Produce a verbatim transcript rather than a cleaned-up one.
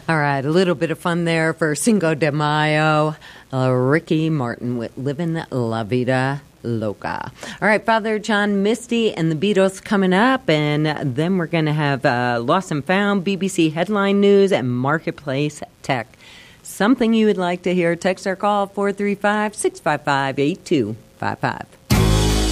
All right, a little bit of fun there for Cinco de Mayo. Uh, Ricky Martin with Livin' La Vida Loca. All right, Father John Misty and the Beatles coming up, and then we're going to have uh, Lost and Found, B B C Headline News, and Marketplace Tech. Something you would like to hear, text or call four three five, six five five, eight two five five.